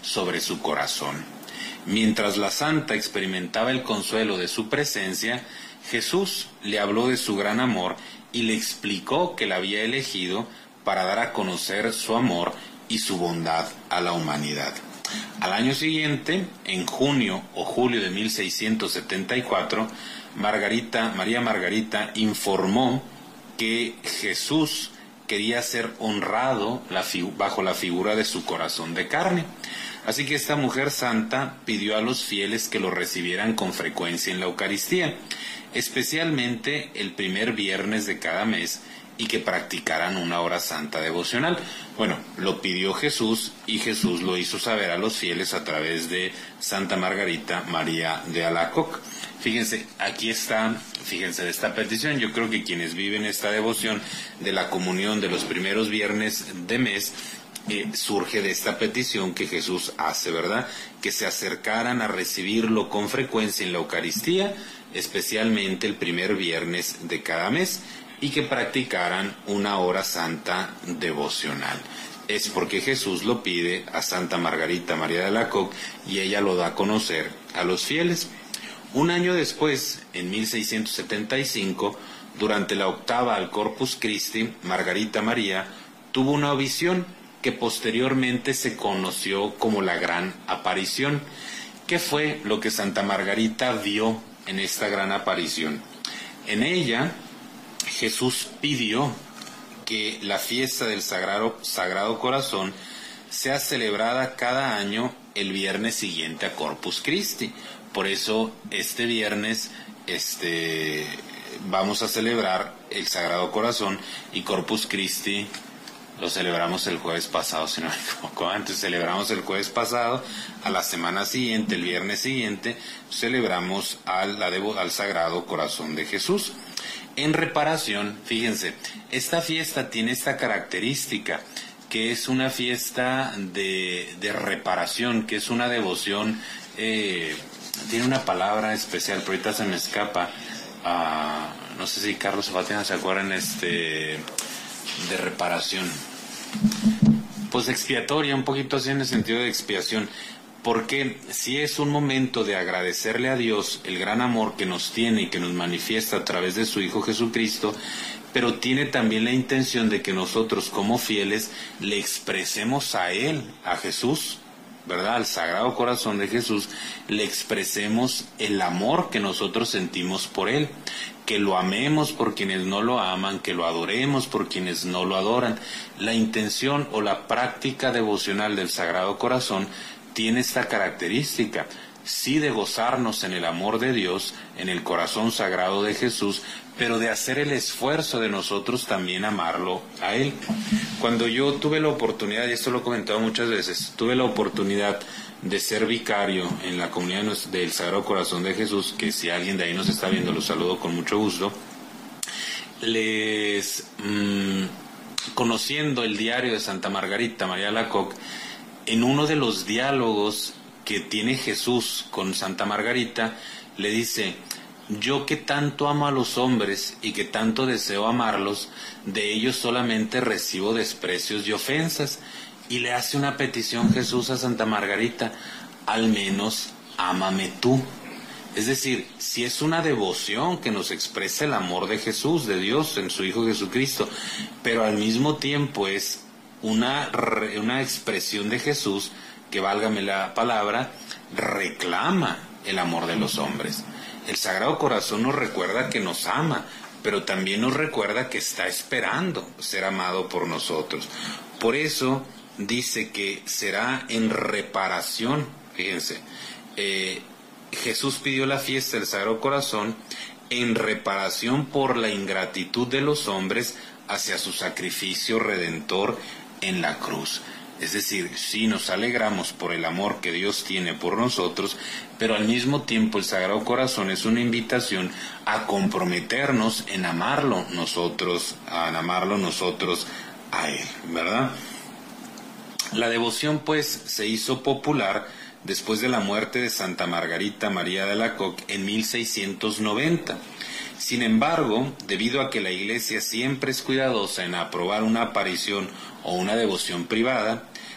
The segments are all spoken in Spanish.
sobre su corazón. Mientras la santa experimentaba el consuelo de su presencia, Jesús le habló de su gran amor y le explicó que la había elegido para dar a conocer su amor y su bondad a la humanidad. Al año siguiente, en junio o julio de 1674, María Margarita informó que Jesús quería ser honrado bajo la figura de su corazón de carne. Así que esta mujer santa pidió a los fieles que lo recibieran con frecuencia en la Eucaristía, especialmente el primer viernes de cada mes, y que practicaran una hora santa devocional. Bueno, lo pidió Jesús y Jesús lo hizo saber a los fieles a través de Santa Margarita María de Alacoque. Fíjense, aquí está, fíjense de esta petición. Yo creo que quienes viven esta devoción de la comunión de los primeros viernes de mes, surge de esta petición que Jesús hace, ¿verdad? Que se acercaran a recibirlo con frecuencia en la Eucaristía, especialmente el primer viernes de cada mes, y que practicaran una hora santa devocional. Es porque Jesús lo pide a Santa Margarita María de Alacoque y ella lo da a conocer a los fieles. Un año después, en 1675, durante la octava al Corpus Christi, Margarita María tuvo una visión que posteriormente se conoció como la Gran Aparición. ¿Qué fue lo que Santa Margarita vio en esta gran aparición? En ella, Jesús pidió que la fiesta del Sagrado Corazón sea celebrada cada año el viernes siguiente a Corpus Christi. Por eso este viernes vamos a celebrar el Sagrado Corazón, y Corpus Christi lo celebramos el jueves pasado, si no me equivoco. Antes celebramos el jueves pasado, a la semana siguiente, el viernes siguiente, celebramos al Sagrado Corazón de Jesús. En reparación, fíjense, esta fiesta tiene esta característica, que es una fiesta de reparación, que es una devoción, tiene una palabra especial, pero ahorita se me escapa. No sé si Carlos o Fátima se acuerdan de reparación. Pues expiatoria, un poquito así en el sentido de expiación. Porque si es un momento de agradecerle a Dios el gran amor que nos tiene y que nos manifiesta a través de su Hijo Jesucristo, pero tiene también la intención de que nosotros como fieles le expresemos a Él, a Jesús, ¿verdad? Al Sagrado Corazón de Jesús, le expresemos el amor que nosotros sentimos por Él, que lo amemos por quienes no lo aman, que lo adoremos por quienes no lo adoran. La intención o la práctica devocional del Sagrado Corazón tiene esta característica, sí, de gozarnos en el amor de Dios, en el corazón sagrado de Jesús, pero de hacer el esfuerzo de nosotros también amarlo a Él. Cuando yo tuve la oportunidad, y esto lo he comentado muchas veces, tuve la oportunidad de ser vicario en la comunidad del Sagrado Corazón de Jesús, que si alguien de ahí nos está viendo, los saludo con mucho gusto, conociendo el diario de Santa Margarita María de Alacoque, en uno de los diálogos que tiene Jesús con Santa Margarita, le dice: yo que tanto amo a los hombres y que tanto deseo amarlos, de ellos solamente recibo desprecios y ofensas. Y le hace una petición Jesús a Santa Margarita: al menos ámame tú. Es decir, si es una devoción que nos expresa el amor de Jesús, de Dios, en su Hijo Jesucristo, pero al mismo tiempo es una expresión de Jesús que, válgame la palabra, reclama el amor de los hombres. El Sagrado Corazón nos recuerda que nos ama, pero también nos recuerda que está esperando ser amado por nosotros. Por eso dice que será en reparación. Fíjense, Jesús pidió la fiesta del Sagrado Corazón en reparación por la ingratitud de los hombres hacia su sacrificio redentor en la cruz. Es decir, sí, nos alegramos por el amor que Dios tiene por nosotros, pero al mismo tiempo el Sagrado Corazón es una invitación a comprometernos en amarlo nosotros a Él, ¿verdad? La devoción, pues, se hizo popular después de la muerte de Santa Margarita María de Alacoque en 1690. Sin embargo, debido a que la Iglesia siempre es cuidadosa en aprobar una aparición o una devoción privada,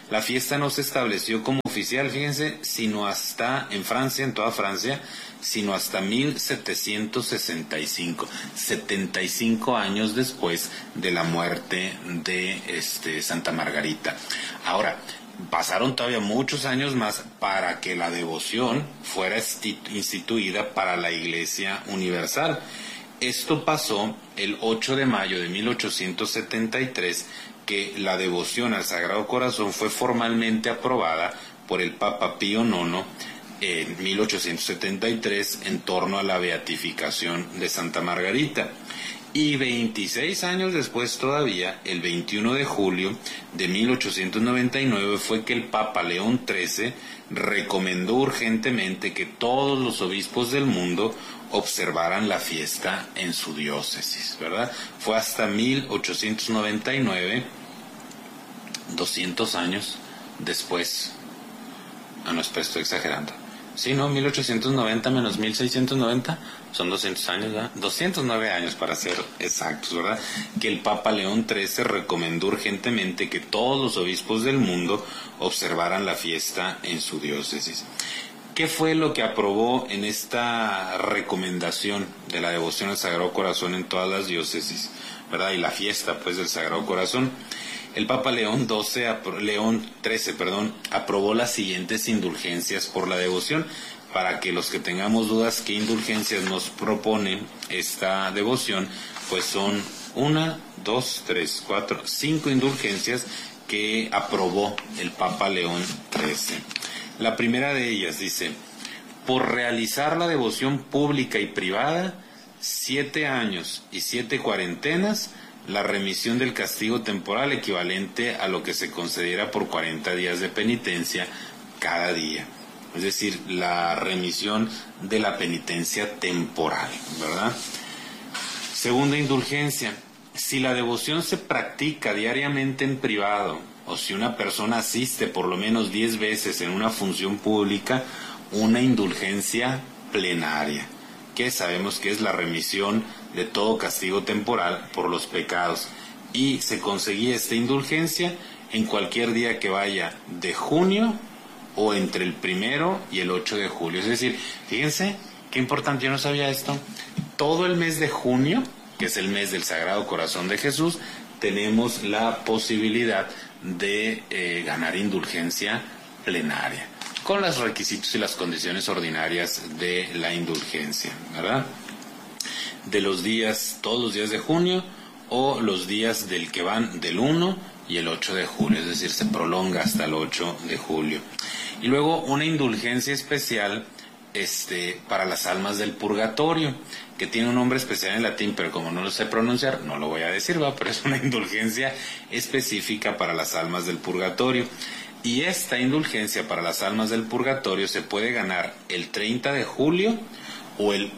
La fiesta no se estableció como oficial, fíjense, sino hasta en Francia, en toda Francia, sino hasta 1765, 75 años después de la muerte de Santa Margarita. Ahora, pasaron todavía muchos años más para que la devoción fuera instituida para la Iglesia Universal. Esto pasó el 8 de mayo de 1873, que la devoción al Sagrado Corazón fue formalmente aprobada por el Papa Pío IX en 1873 en torno a la beatificación de Santa Margarita. Y 26 años después todavía, el 21 de julio de 1899, fue que el Papa León XIII recomendó urgentemente que todos los obispos del mundo observaran la fiesta en su diócesis, ¿verdad? Fue hasta 1899, 200 años después. No, espera, estoy exagerando. Sí, no, 1890 menos 1690 son 200 años, ¿verdad? 209 años para ser exactos, ¿verdad? Que el Papa León XIII recomendó urgentemente que todos los obispos del mundo observaran la fiesta en su diócesis. ¿Qué fue lo que aprobó en esta recomendación de la devoción al Sagrado Corazón en todas las diócesis, ¿verdad? Y la fiesta, pues, del Sagrado Corazón. El Papa León XIII, aprobó las siguientes indulgencias por la devoción. Para que los que tengamos dudas qué indulgencias nos propone esta devoción, pues son 5 indulgencias que aprobó el Papa León XIII. La primera de ellas dice: por realizar la devoción pública y privada, 7 años y 7 cuarentenas, la remisión del castigo temporal equivalente a lo que se concediera por 40 días de penitencia cada día. Es decir, la remisión de la penitencia temporal, ¿verdad? Segunda indulgencia: si la devoción se practica diariamente en privado, o si una persona asiste por lo menos 10 veces en una función pública, una indulgencia plenaria, que sabemos que es la remisión de todo castigo temporal por los pecados. Y se conseguía esta indulgencia en cualquier día que vaya de junio o entre el 1 y el 8 de julio. Es decir, fíjense qué importante, yo no sabía esto. Todo el mes de junio, que es el mes del Sagrado Corazón de Jesús, tenemos la posibilidad de ganar indulgencia plenaria, con los requisitos y las condiciones ordinarias de la indulgencia, ¿verdad? De los días, todos los días de junio, o los días del que van del 1 y el 8 de julio, es decir, se prolonga hasta el 8 de julio. Y luego una indulgencia especial para las almas del purgatorio, que tiene un nombre especial en latín, pero como no lo sé pronunciar, no lo voy a decir, ¿va? Pero es una indulgencia específica para las almas del purgatorio. Y esta indulgencia para las almas del purgatorio se puede ganar el 30 de julio, o el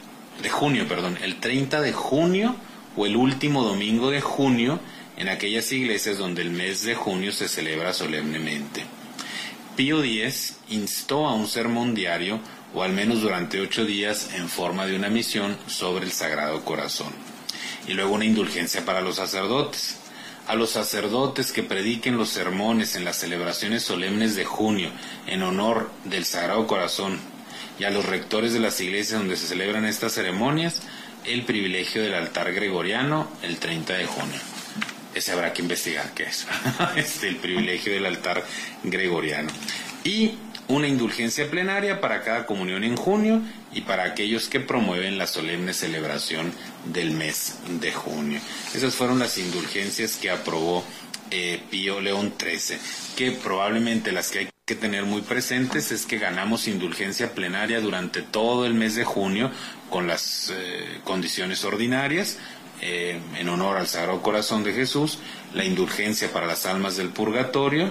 30 de junio o el último domingo de junio, en aquellas iglesias donde el mes de junio se celebra solemnemente. Pío X instó a un sermón diario, o al menos durante 8 días, en forma de una misión sobre el Sagrado Corazón. Y luego una indulgencia para los sacerdotes. A los sacerdotes que prediquen los sermones en las celebraciones solemnes de junio en honor del Sagrado Corazón, y a los rectores de las iglesias donde se celebran estas ceremonias, el privilegio del altar gregoriano el 30 de junio. Ese habrá que investigar qué es. El privilegio del altar gregoriano. Y una indulgencia plenaria para cada comunión en junio y para aquellos que promueven la solemne celebración del mes de junio. Esas fueron las indulgencias que aprobó Pío León XIII, que probablemente las que hay que tener muy presentes es que ganamos indulgencia plenaria durante todo el mes de junio con las condiciones ordinarias, en honor al Sagrado Corazón de Jesús, la indulgencia para las almas del purgatorio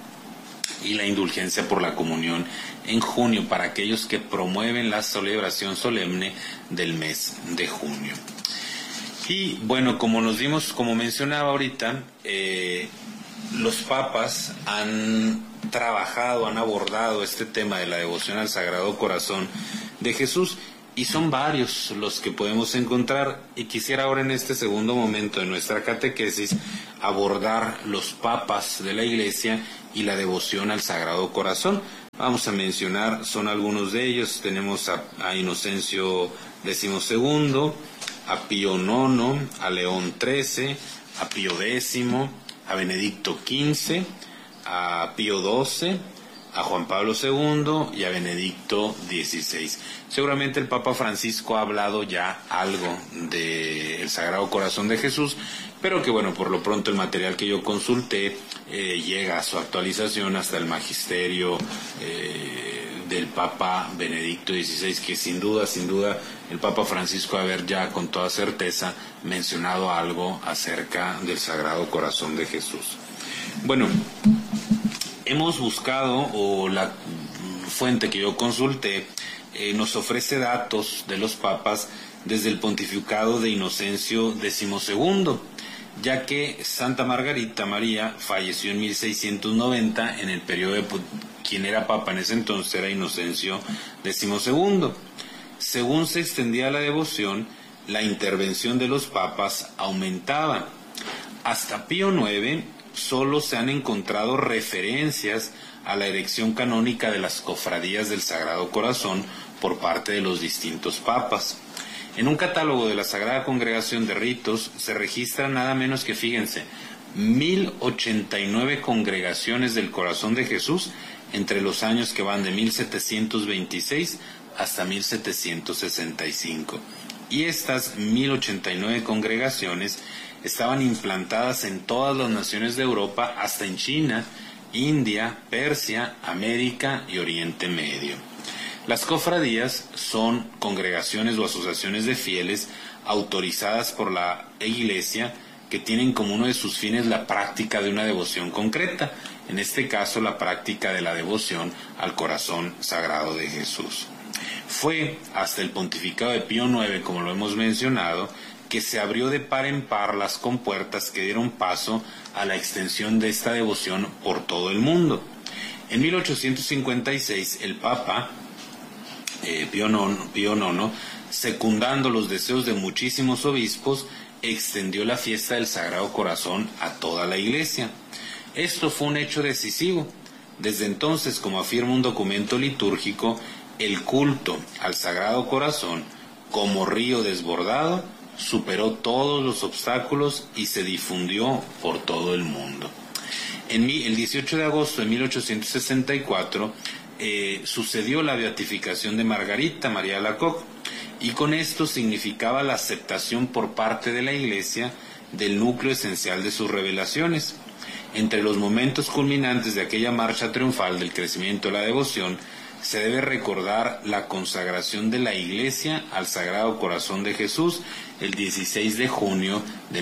y la indulgencia por la comunión en junio para aquellos que promueven la celebración solemne del mes de junio. Y bueno, como mencionaba ahorita, los papas han trabajado, han abordado este tema de la devoción al Sagrado Corazón de Jesús, Y son varios los que podemos encontrar, y quisiera ahora en este segundo momento de nuestra catequesis abordar los papas de la Iglesia y la devoción al Sagrado Corazón. Vamos a mencionar, son algunos de ellos. Tenemos a Inocencio XII, a Pío IX, a León XIII, a Pío X, a Benedicto XV, a Pío XII, a Juan Pablo II y a Benedicto XVI. Seguramente el Papa Francisco ha hablado ya algo del Sagrado Corazón de Jesús, pero que bueno, por lo pronto el material que yo consulté llega a su actualización hasta el magisterio del Papa Benedicto XVI, que sin duda el Papa Francisco haber ya con toda certeza mencionado algo acerca del Sagrado Corazón de Jesús. Bueno, hemos buscado, o la fuente que yo consulté nos ofrece datos de los papas desde el pontificado de Inocencio XII, ya que Santa Margarita María falleció en 1690, en el periodo de quien era papa en ese entonces era Inocencio XII. Según se extendía la devoción, la intervención de los papas aumentaba. Hasta Pío IX solo se han encontrado referencias a la erección canónica de las cofradías del Sagrado Corazón por parte de los distintos papas. En un catálogo de la Sagrada Congregación de Ritos se registran nada menos que, fíjense, 1089 congregaciones del Corazón de Jesús entre los años que van de 1726 hasta 1765. Y estas 1089 congregaciones estaban implantadas en todas las naciones de Europa, hasta en China, India, Persia, América y Oriente Medio. Las cofradías son congregaciones o asociaciones de fieles autorizadas por la Iglesia que tienen como uno de sus fines la práctica de una devoción concreta, en este caso la práctica de la devoción al Corazón Sagrado de Jesús. Fue hasta el pontificado de Pío IX, como lo hemos mencionado, que se abrió de par en par las compuertas que dieron paso a la extensión de esta devoción por todo el mundo. En 1856, el Papa Pío IX, secundando los deseos de muchísimos obispos, extendió la fiesta del Sagrado Corazón a toda la Iglesia. Esto fue un hecho decisivo. Desde entonces, como afirma un documento litúrgico, el culto al Sagrado Corazón, como río desbordado, superó todos los obstáculos y se difundió por todo el mundo. El 18 de agosto de 1864 sucedió la beatificación de Margarita María Alacoque, y con esto significaba la aceptación por parte de la Iglesia del núcleo esencial de sus revelaciones. Entre los momentos culminantes de aquella marcha triunfal del crecimiento de la devoción, se debe recordar la consagración de la Iglesia al Sagrado Corazón de Jesús el 16 de junio de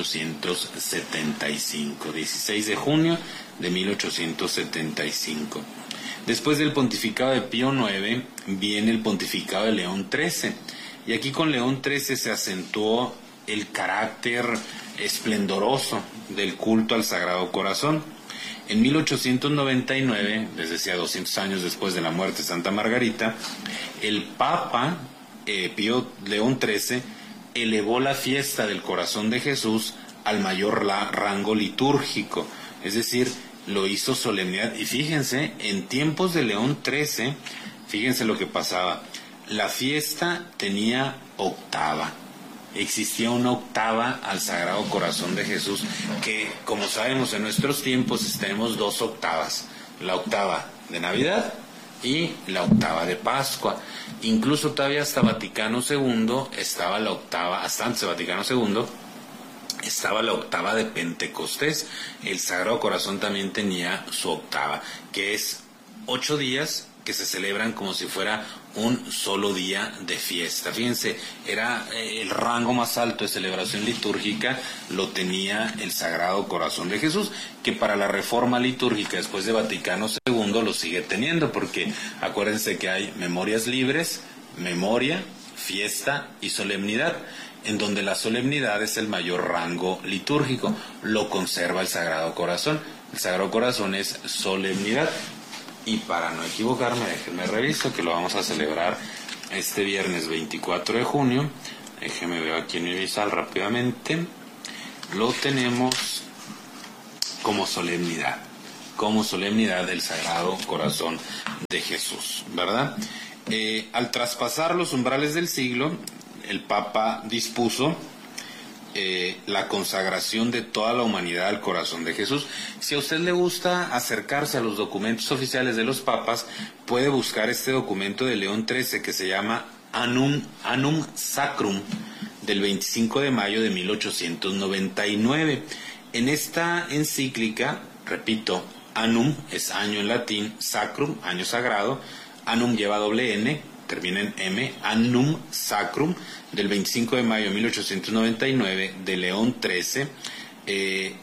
1875. 16 de junio de 1875. Después del pontificado de Pío IX viene el pontificado de León XIII, y aquí con León XIII se acentuó el carácter esplendoroso del culto al Sagrado Corazón. En 1899, les decía 200 años después de la muerte de Santa Margarita, el Papa León XIII elevó la fiesta del Corazón de Jesús al mayor rango litúrgico, es decir, lo hizo solemnidad. Y fíjense, en tiempos de León XIII, fíjense lo que pasaba. La fiesta tenía octava. Existía una octava al Sagrado Corazón de Jesús, que, como sabemos, en nuestros tiempos tenemos dos octavas. La octava de Navidad y la octava de Pascua. Incluso todavía hasta Vaticano II estaba la octava, hasta antes de Vaticano II, estaba la octava de Pentecostés. El Sagrado Corazón también tenía su octava, que es 8 días que se celebran como si fuera un solo día de fiesta. Fíjense, era el rango más alto de celebración litúrgica, lo tenía el Sagrado Corazón de Jesús, que para la reforma litúrgica después de Vaticano II lo sigue teniendo, porque acuérdense que hay memorias libres, memoria, fiesta y solemnidad, en donde la solemnidad es el mayor rango litúrgico, lo conserva el Sagrado Corazón. El Sagrado Corazón es solemnidad. Y para no equivocarme, déjenme reviso que lo vamos a celebrar este viernes 24 de junio, déjeme ver aquí en mi visal rápidamente, lo tenemos como solemnidad del Sagrado Corazón de Jesús, ¿verdad? Al traspasar los umbrales del siglo, el Papa dispuso la consagración de toda la humanidad al corazón de Jesús. Si a usted le gusta acercarse a los documentos oficiales de los papas, puede buscar este documento de León XIII que se llama Annum Sacrum, del 25 de mayo de 1899. En esta encíclica, repito, Annum es año en latín, Sacrum, año sagrado, Annum lleva doble N, termina en M, Annum Sacrum, del 25 de mayo de 1899, de León XIII,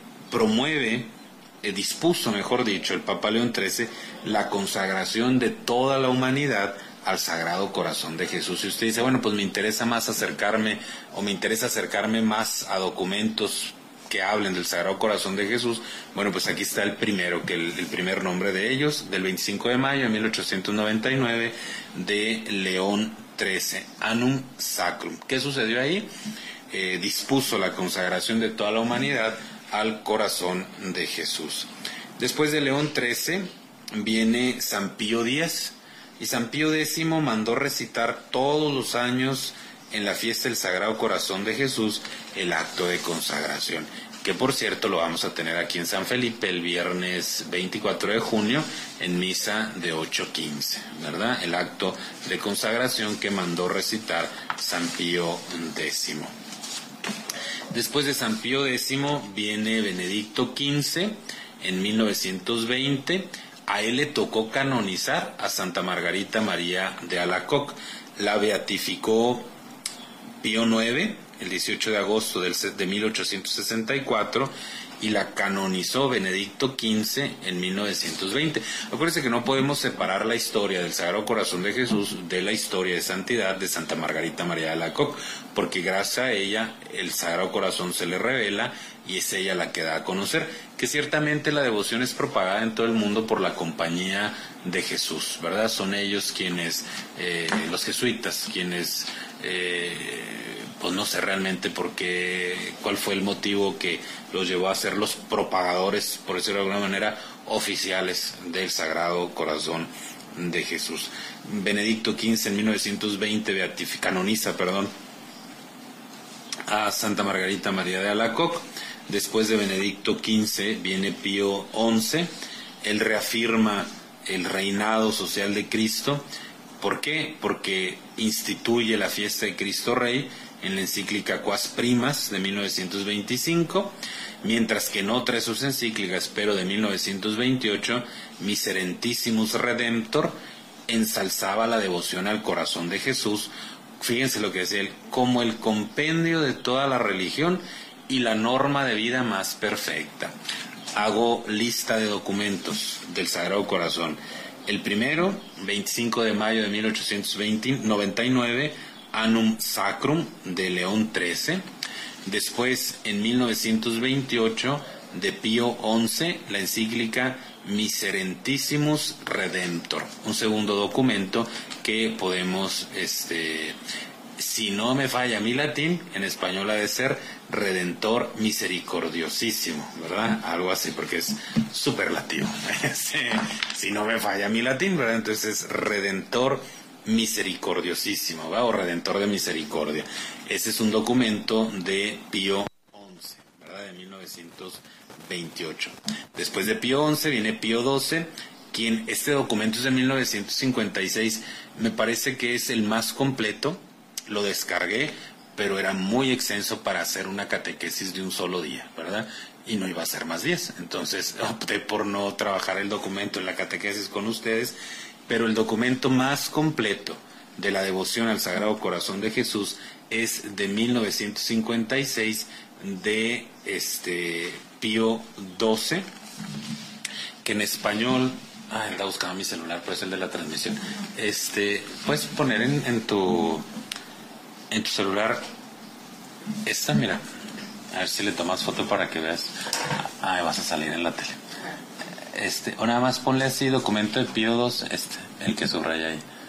dispuso, mejor dicho, el Papa León XIII, la consagración de toda la humanidad al Sagrado Corazón de Jesús. Y usted dice, bueno, pues me interesa acercarme más a documentos que hablen del Sagrado Corazón de Jesús. Bueno, pues aquí está el primero, que el primer nombre de ellos, del 25 de mayo de 1899, de León XIII, Annum Sacrum. ¿Qué sucedió ahí? Dispuso la consagración de toda la humanidad al corazón de Jesús. Después de León XIII viene San Pío X, y San Pío X mandó recitar todos los años en la fiesta del Sagrado Corazón de Jesús el acto de consagración, que por cierto lo vamos a tener aquí en San Felipe el viernes 24 de junio en misa de 8:15, ¿verdad? El acto de consagración que mandó recitar San Pío X. Después de San Pío X viene Benedicto XV en 1920. A él le tocó canonizar a Santa Margarita María de Alacoque. La beatificó Pío IX el 18 de agosto de 1864 y la canonizó Benedicto XV en 1920. Acuérdense que no podemos separar la historia del Sagrado Corazón de Jesús de la historia de santidad de Santa Margarita María de Alacoque, porque gracias a ella el Sagrado Corazón se le revela y es ella la que da a conocer, que ciertamente la devoción es propagada en todo el mundo por la Compañía de Jesús, ¿verdad? Son ellos quienes, los jesuitas, quienes, pues no sé realmente cuál fue el motivo que los llevó a ser los propagadores, por decirlo de alguna manera, oficiales del Sagrado Corazón de Jesús. Benedicto XV en 1920 canoniza a Santa Margarita María de Alacoque. Después de Benedicto XV viene Pío XI. Él reafirma el reinado social de Cristo. ¿Por qué? Porque instituye la fiesta de Cristo Rey en la encíclica Quas Primas de 1925, mientras que en otra de sus encíclicas, pero de 1928, Miserentissimus Redemptor, ensalzaba la devoción al corazón de Jesús. Fíjense lo que decía él, como el compendio de toda la religión y la norma de vida más perfecta. Hago lista de documentos del Sagrado Corazón. El primero, 25 de mayo de 1899, Annum Sacrum de León XIII. Después, en 1928, de Pío XI, la encíclica Miserentissimus Redemptor. Un segundo documento que podemos, si no me falla mi latín, en español ha de ser Redentor Misericordiosísimo, ¿verdad? Algo así, porque es superlativo. Si no me falla mi latín, ¿verdad? Entonces es Redentor Misericordiosísimo, ¿verdad? O Redentor de Misericordia. Ese es un documento de Pío XI, ¿verdad? De 1928. Después de Pío XI viene Pío XII, este documento es de 1956, me parece que es el más completo. Lo descargué, pero era muy extenso para hacer una catequesis de un solo día, ¿verdad? Y no iba a ser más 10. Entonces opté por no trabajar el documento en la catequesis con ustedes, pero el documento más completo de la devoción al Sagrado Corazón de Jesús es de 1956 de Pío XII, que en español... anda buscando mi celular, pero es el de la transmisión. Puedes poner en tu celular esta, mira, a ver si le tomas foto para que veas. Ahí vas a salir en la tele. O nada más ponle así documento de Pío II, el que subraya ahí.